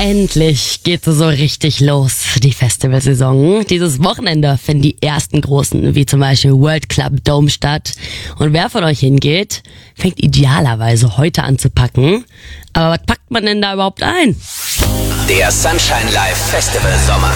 Endlich geht es so richtig los, die Festivalsaison. Dieses Wochenende finden die ersten großen, wie zum Beispiel World Club Dome statt. Und wer von euch hingeht, fängt idealerweise heute an zu packen. Aber was packt man denn da überhaupt ein? Der Sunshine Live Festival Sommer.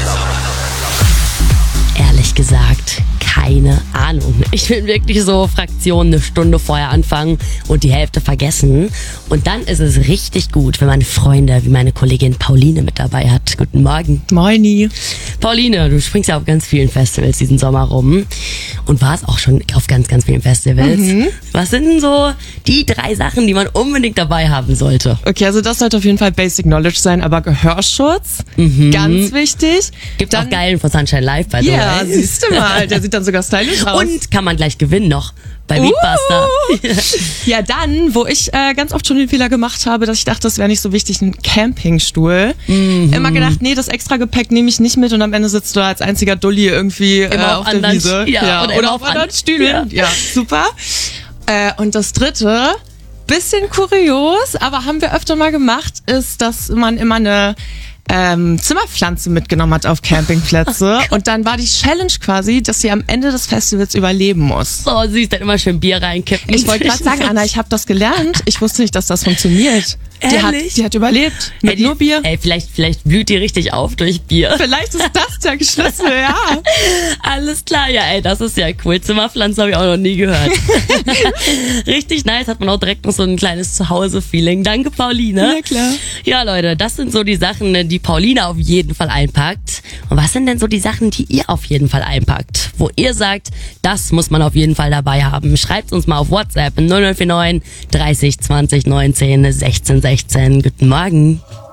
Ehrlich gesagt, keine Ahnung. Ich will wirklich so Fraktionen eine Stunde vorher anfangen und die Hälfte vergessen. Und dann ist es richtig gut, wenn man Freunde wie meine Kollegin Pauline mit dabei hat. Guten Morgen. Moini. Pauline, du springst ja auf ganz vielen Festivals diesen Sommer rum und warst auch schon auf ganz, ganz vielen Festivals. Was sind denn so die 3 Sachen, die man unbedingt dabei haben sollte? Okay, also das sollte auf jeden Fall Basic Knowledge sein, aber Gehörschutz, ganz wichtig. Gibt auch geilen von Sunshine Live bei Ja, siehst du mal, der sieht dann sogar stylisch aus. Und kann man gleich gewinnen noch bei Beatbuster. Ja, dann, wo ich ganz oft schon den Fehler gemacht habe, dass ich dachte, das wäre nicht so wichtig, ein Campingstuhl. Immer gedacht, nee, das extra Gepäck nehme ich nicht mit und am Ende sitzt du da als einziger Dulli irgendwie auf der Wiese. Oder auf anderen Stühlen. Ja, super. Und das dritte, bisschen kurios, aber haben wir öfter mal gemacht, ist, dass man immer eine Zimmerpflanze mitgenommen hat auf Campingplätze. Und dann war die Challenge quasi, dass sie am Ende des Festivals überleben muss. So süß, dann immer schön Bier reinkippen. Ich wollte gerade sagen, Anna, ich habe das gelernt. Ich wusste nicht, dass das funktioniert. Die hat überlebt. Mit nur Bier. Vielleicht blüht die richtig auf durch Bier. Vielleicht ist das der Schlüssel, ja. Alles klar, ja, das ist ja cool. Zimmerpflanze habe ich auch noch nie gehört. Richtig nice, hat man auch direkt noch so ein kleines Zuhause-Feeling. Danke, Pauline. Ja, klar. Ja, Leute, das sind so die Sachen, die Pauline auf jeden Fall einpackt. Und was sind denn so die Sachen, die ihr auf jeden Fall einpackt? Wo ihr sagt, das muss man auf jeden Fall dabei haben. Schreibt uns mal auf WhatsApp 0049 30 20 19 16 16. Guten Morgen.